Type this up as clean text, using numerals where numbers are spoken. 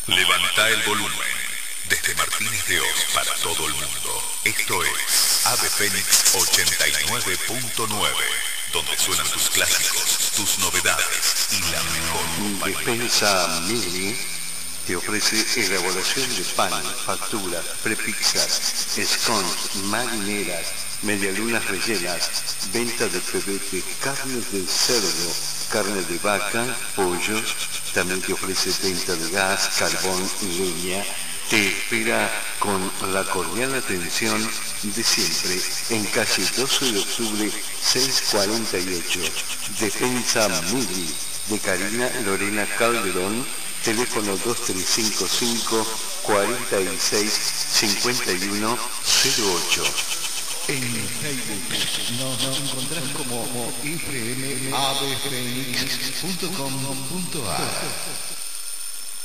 Levanta el volumen. Desde Martínez de Oz para todo el mundo. Esto es Ave Fénix 89.9, donde suenan tus clásicos, tus novedades y la mejor compañía. Despensa Mili te ofrece elaboración de pan, facturas, prepizzas, scones, marineras, medialunas rellenas, venta de pebete, carnes de cerdo, carne de vaca, pollos. También te ofrece venta de gas, carbón y leña. Te espera con la cordial atención de siempre en calle 12 de octubre 648. Defensa Mili de Karina Lorena Calderón. Teléfono 2355 46 51 08. En Facebook nos encontrás como ifmavefenix.com.ar.